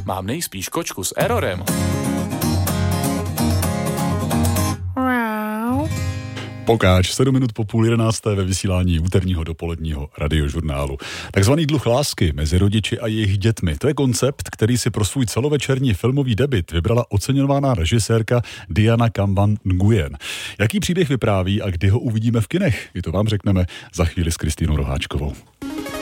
mám nejspíš kočku s errorem. Pokáč, 7 minut po 10:30 ve vysílání úterního dopoledního radiožurnálu. Takzvaný dluh lásky mezi rodiči a jejich dětmi. To je koncept, který si pro svůj celovečerní filmový debut vybrala oceňovaná režisérka Diana Kamban Nguyen. Jaký příběh vypráví a kdy ho uvidíme v kinech? I to vám řekneme za chvíli s Kristýnou Roháčkovou.